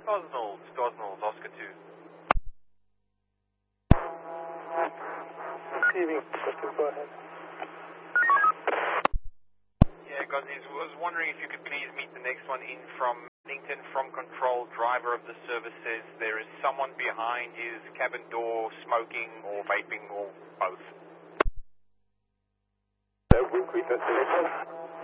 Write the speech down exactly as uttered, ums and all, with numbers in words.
Gosnells, Gosnells, Oscar two. Receiving, go ahead. Yeah, Gosnells, was wondering if you could please meet the next one in from Lincoln, from control. Driver of the service says there is someone behind his cabin door smoking or vaping or both. That will repeat that.